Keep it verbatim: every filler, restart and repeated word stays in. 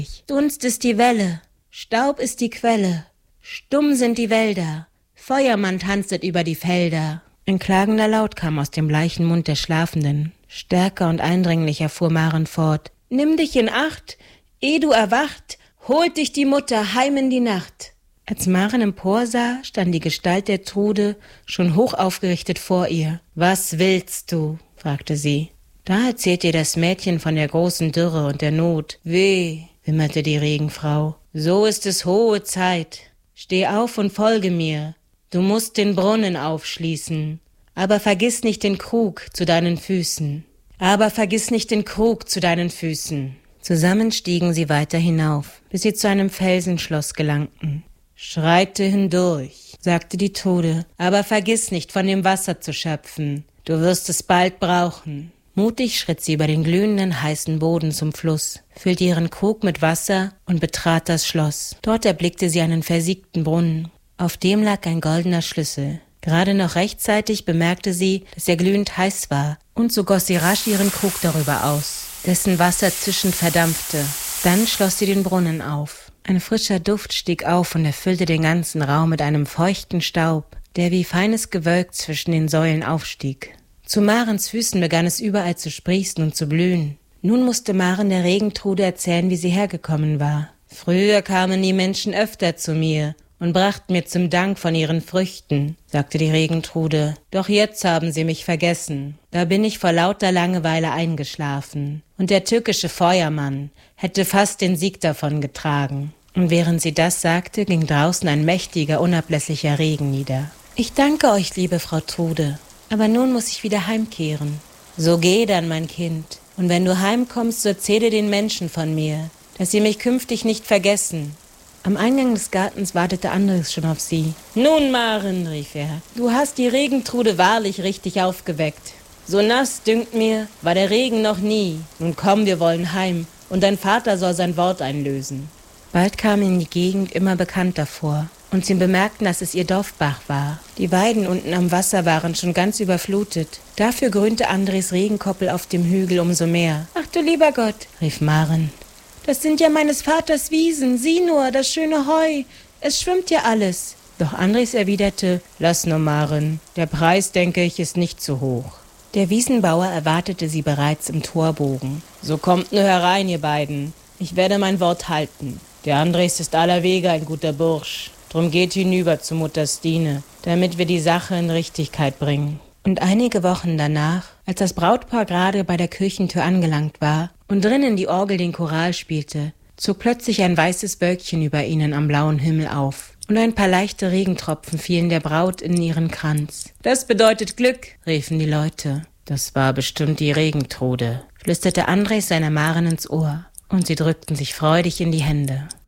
Dunst ist die Welle, Staub ist die Quelle, stumm sind die Wälder, Feuermann tanzet über die Felder. Ein klagender Laut kam aus dem bleichen Mund der Schlafenden. Stärker und eindringlicher fuhr Maren fort. Nimm dich in Acht, eh du erwacht, holt dich die Mutter heim in die Nacht. Als Maren emporsah, stand die Gestalt der Trude schon hoch aufgerichtet vor ihr. Was willst du? Fragte sie. Da erzählt ihr das Mädchen von der großen Dürre und der Not. Weh, wimmerte die Regenfrau. So ist es hohe Zeit. Steh auf und folge mir. Du musst den Brunnen aufschließen. Aber vergiss nicht den Krug zu deinen Füßen. Aber vergiss nicht den Krug zu deinen Füßen. Zusammen stiegen sie weiter hinauf, bis sie zu einem Felsenschloss gelangten. Schreite hindurch, sagte die Trude, aber vergiss nicht, von dem Wasser zu schöpfen. Du wirst es bald brauchen. Mutig schritt sie über den glühenden, heißen Boden zum Fluss, füllte ihren Krug mit Wasser und betrat das Schloss. Dort erblickte sie einen versiegten Brunnen. Auf dem lag ein goldener Schlüssel. Gerade noch rechtzeitig bemerkte sie, dass er glühend heiß war, und so goss sie rasch ihren Krug darüber aus, dessen Wasser zischend verdampfte. Dann schloss sie den Brunnen auf. Ein frischer Duft stieg auf und erfüllte den ganzen Raum mit einem feuchten Staub, der wie feines Gewölk zwischen den Säulen aufstieg. Zu Marens Füßen begann es überall zu sprießen und zu blühen. Nun musste Maren der Regentrude erzählen, wie sie hergekommen war. Früher kamen die Menschen öfter zu mir und brachten mir zum Dank von ihren Früchten, sagte die Regentrude. Doch jetzt haben sie mich vergessen. Da bin ich vor lauter Langeweile eingeschlafen. Und der tückische Feuermann hätte fast den Sieg davon getragen. Und während sie das sagte, ging draußen ein mächtiger, unablässlicher Regen nieder. Ich danke euch, liebe Frau Trude, aber nun muss ich wieder heimkehren. So geh dann, mein Kind. Und wenn du heimkommst, so erzähle den Menschen von mir, dass sie mich künftig nicht vergessen. Am Eingang des Gartens wartete Andres schon auf sie. Nun, Maren, rief er, du hast die Regentrude wahrlich richtig aufgeweckt. So nass, dünkt mir, war der Regen noch nie. Nun komm, wir wollen heim, und dein Vater soll sein Wort einlösen. Bald kam ihnen die Gegend immer bekannter vor, und sie bemerkten, dass es ihr Dorfbach war. Die Weiden unten am Wasser waren schon ganz überflutet. Dafür grünte Andres Regenkoppel auf dem Hügel umso mehr. Ach du lieber Gott, rief Maren. Das sind ja meines Vaters Wiesen, sieh nur, das schöne Heu, es schwimmt ja alles. Doch Andres erwiderte, lass nur, Maren, der Preis, denke ich, ist nicht zu hoch. Der Wiesenbauer erwartete sie bereits im Torbogen. So kommt nur herein, ihr beiden, ich werde mein Wort halten. Der Andres ist allerwege ein guter Bursch, drum geht hinüber zu Mutter Stine, damit wir die Sache in Richtigkeit bringen. Und einige Wochen danach, als das Brautpaar gerade bei der Kirchentür angelangt war und drinnen die Orgel den Choral spielte, zog plötzlich ein weißes Wölkchen über ihnen am blauen Himmel auf, und ein paar leichte Regentropfen fielen der Braut in ihren Kranz. Das bedeutet Glück, riefen die Leute. Das war bestimmt die Regentrude, flüsterte Andres seiner Maren ins Ohr, und sie drückten sich freudig in die Hände.